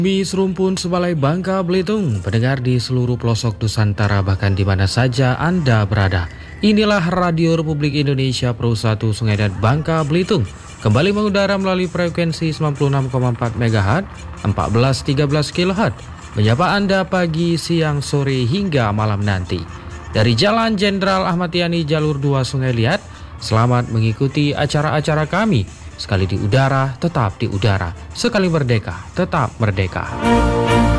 Kami serumpun Sebalai Bangka Belitung, pendengar di seluruh pelosok Nusantara bahkan di mana saja Anda berada. Inilah Radio Republik Indonesia Pro 1 Sungai Dan Bangka Belitung. Kembali mengudara melalui frekuensi 96,4 MHz, 1413 kHz. Menyapa Anda pagi, siang, sore hingga malam nanti. Dari Jalan Jenderal Ahmad Yani Jalur 2 Sungai Liat, selamat mengikuti acara-acara kami. Sekali di udara, tetap di udara. Sekali merdeka, tetap merdeka.